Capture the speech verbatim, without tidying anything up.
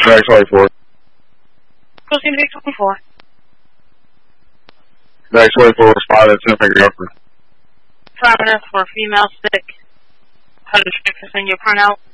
Next twenty-four. Who's going to be twenty-four? Next twenty-four, spotted ten finger upper. Five minutes for female sick. How to strengthen your printout.